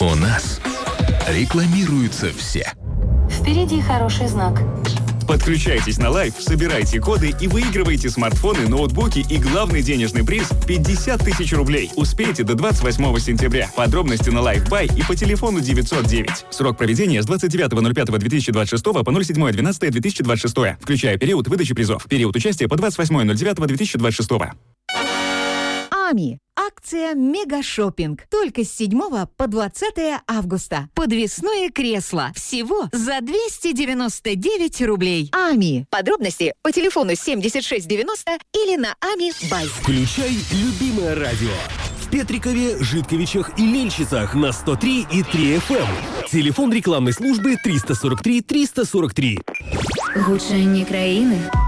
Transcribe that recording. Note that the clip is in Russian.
У нас рекламируются все. Впереди хороший знак. Подключайтесь на Лайф, собирайте коды и выигрывайте смартфоны, ноутбуки и главный денежный приз – 50 тысяч рублей. Успейте до 28 сентября. Подробности на Лайфбай и по телефону 909. Срок проведения с 29.05.2026 по 07.12.2026, включая период выдачи призов. Период участия по 28.09.2026. АМИ. Акция «Мегашоппинг». Только с 7 по 20 августа. Подвесное кресло. Всего за 299 рублей. АМИ. Подробности по телефону 7690 или на АМИ-бай. Включай любимое радио. В Петрикове, Житковичах и Мельчицах на 103 и 3 FM. Телефон рекламной службы 343 343. Гучання країни